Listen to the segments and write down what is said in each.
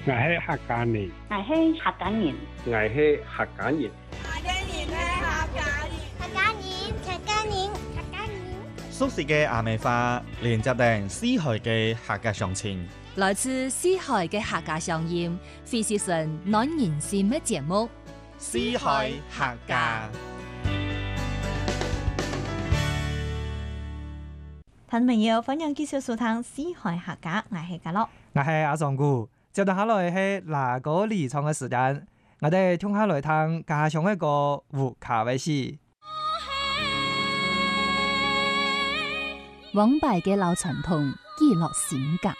我係客家人， 我係客家人， 我係客家人。 熟悉嘅阿美花，連接定四海嘅客家鄉親。 來自四海嘅客家鄉音，非是純暖人心嘅節目。 四海客家。 聽眾朋友，歡迎繼續收聽四海客家，我係家樂， 我係阿尚姑。接住下來係哪個離場嘅時間，我哋聽下來聽家鄉一個胡卡威士。 往敗嘅老傳統，記錄性格。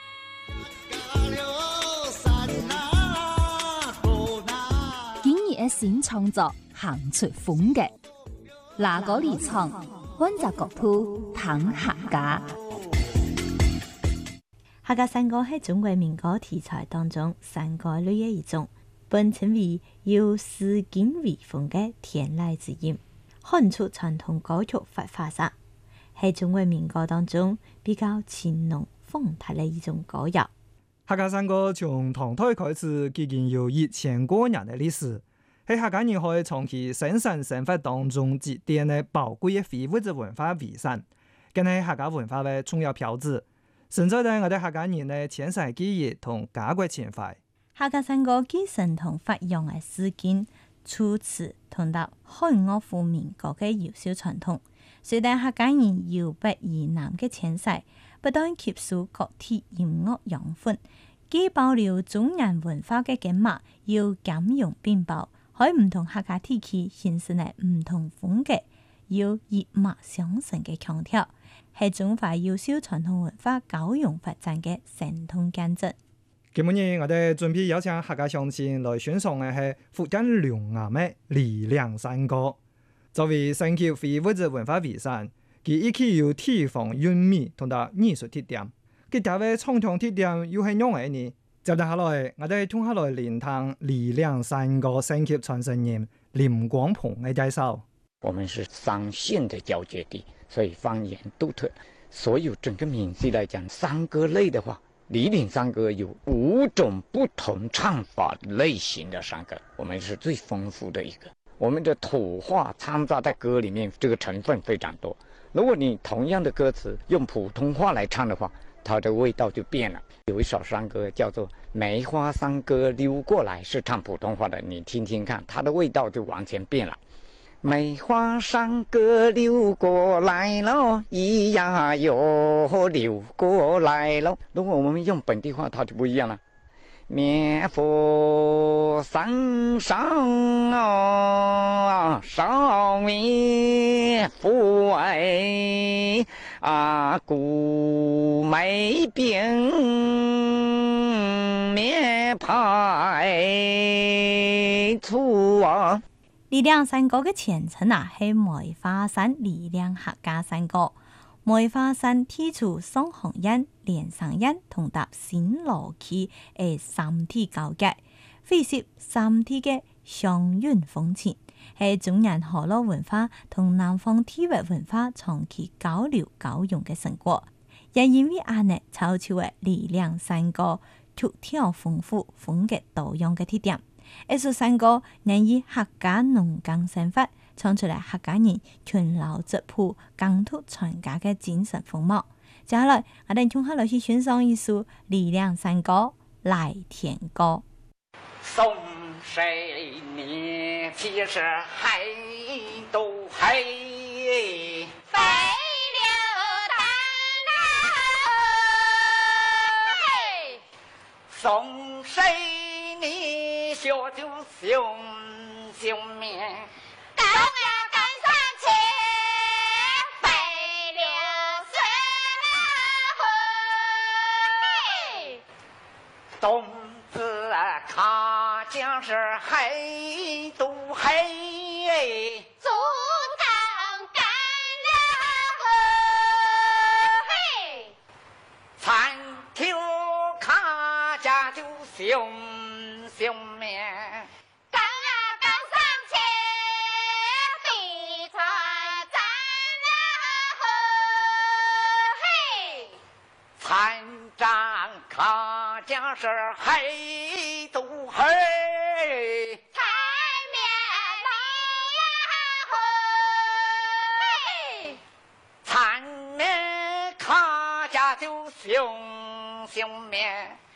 今日嘅新創作，行出風格。哪個離場？溫習國土，談客家。 客家山歌係中國民歌題材當中山歌類嘅一種，本稱為有詩境微風嘅天籟之音，看出傳統歌曲發發色，係中國民歌當中比較情濃風態嘅一種歌謠。 客家山歌從唐代開始，已經有1000多年嘅歷史，係客家人可以長期生產生活當中積澱嘅寶貴嘅非物質文化遺產，更係客家文化嘅重要標誌。承載住我哋客家人嘅前世記憶同家國情懷。 客家山歌繼承同發揚嘅詩經、楚辭同到漢樂府民歌嘅優秀傳統，隨帶客家人由北而南嘅遷徙，不斷吸收各地音樂養分，既保留中原文化嘅根脈，又兼容並包，喺唔同客家地區形成嘅唔同風格，要一脈相承嘅強調，係中華優秀傳統文化教育發展嘅神通見證。 今日我哋準備邀請客家鄉親來欣賞嘅係福建龍岩嘅離梁山歌。作為升級非物質文化遺產，佢一期有地方韻味同埋藝術特點。佢大嘅傳統特點又係樣嘅呢？接住下來，我哋聽下來連聽離梁山歌升級傳承人林光鵬嘅介紹。 我們是三縣的交界地，所以方言獨特。所有整個閩西來講，山歌類的話，離梁山歌有5種不同唱法類型的山歌，我們是最豐富的一個。我們的土話摻雜在歌裡面，這個成分非常多。如果你同樣的歌詞用普通話來唱的話，它的味道就變了。有一首山歌叫做《梅花山歌溜過來》，是唱普通話的，你聽聽看，它的味道就完全變了。梅花山歌溜過來嘍，咿呀喲溜過來嘍。如果我們用本地話，它就不一樣了。面佛山上啊，上面佛哎啊，古梅邊面排出啊。 離梁山歌嘅前稱係梅花山離梁客家山歌。梅花山提出雙紅印、連上印同搭新羅區嘅三地交界，非攝三地嘅鄉韻風情，係中原河洛文化同南方地域文化長期交流交融嘅成果。也因為安尼，造就嘅離梁山歌曲調豐富、風格多樣嘅特點。藝術山歌能以客家農耕生活，唱出嚟客家人勤勞質樸、耕土傳家嘅精神風貌。接下來，我哋從下來去欣賞一首離梁山歌《來田歌》。 送誰你其實還都黑，飛流丹啊！送誰你學就熊面。冬子卡將是黑都黑，竹竿干了嘿，殘條卡家就熊面。参战卡将是黑嘿， 缠绵来回， 缠绵卡家就熊熊面。